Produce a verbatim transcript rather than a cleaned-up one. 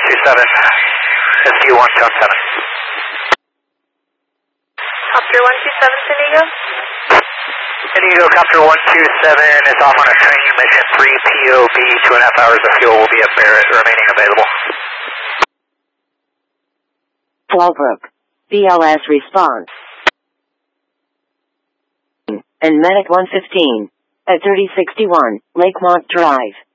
two seven, S Q one seven seven. Copter one two seven, San Diego. San Diego, Copter one two seven is off on a training mission, three P O B, two and a half hours of fuel will be at Barrett, remaining available. Fallbrook, B L S response. And Medic one fifteen, at thirty sixty-one, Lakemont Drive.